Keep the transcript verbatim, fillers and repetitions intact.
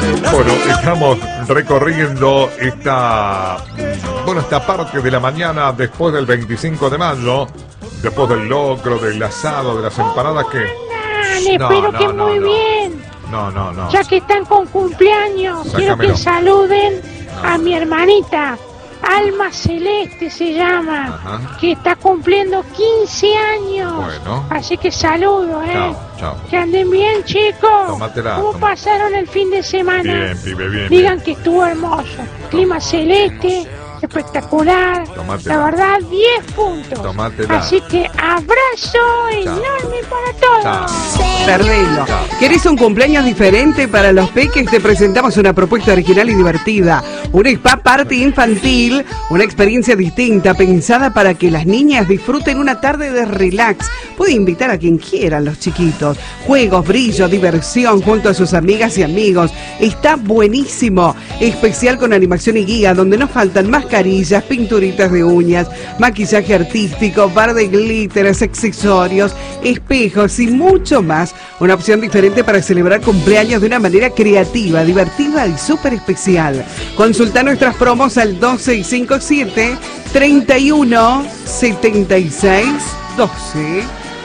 Bueno, estamos recorriendo esta, bueno, esta parte de la mañana después del veinticinco de mayo, después del locro, del asado, de las empanadas que... Dale, No, espero no, que no, muy no. bien. No, no, no. Ya que están con cumpleaños, quiero Sácamelo. que saluden No. a mi hermanita. Alma Celeste se llama, Ajá. que está cumpliendo quince años. Bueno. Así que saludo, ¿eh? Chao, chao. Que anden bien, chicos. Tómatela, ¿Cómo toma. pasaron el fin de semana? Bien, pibe, bien. Digan que estuvo hermoso. Clima celeste, espectacular. Tómatela. La verdad, diez puntos. Tómatela. Así que abrazo enorme para Chao. todos. Perdelo. Chao. ¿Querés un cumpleaños diferente para los peques? Te presentamos una propuesta original y divertida. Un spa party infantil, una experiencia distinta pensada para que las niñas disfruten una tarde de relax. Puede invitar a quien quieran los chiquitos. Juegos, brillo, diversión junto a sus amigas y amigos. Está buenísimo. Especial con animación y guía, donde no faltan mascarillas, pinturitas de uñas, maquillaje artístico, bar de glitters, accesorios, espejos y mucho más. Una opción diferente para celebrar cumpleaños de una manera creativa, divertida y súper especial. Consulta nuestras promos al dos seis cinco siete, treinta y uno, setenta y seis, doce.